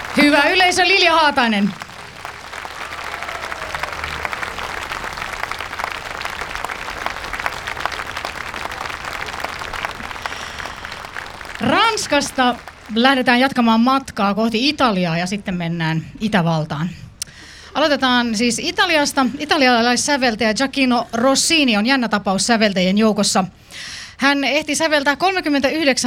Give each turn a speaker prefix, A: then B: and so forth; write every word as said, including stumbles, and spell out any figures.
A: Hyvä yleisö, Lilja Haatainen. Ranskasta lähdetään jatkamaan matkaa kohti Italiaa ja sitten mennään Itävaltaan. Aloitetaan siis Italiasta. Italialaissäveltäjä Gioacchino Rossini on jännä tapaus säveltäjien joukossa. Hän ehti säveltää kolmekymmentäyhdeksän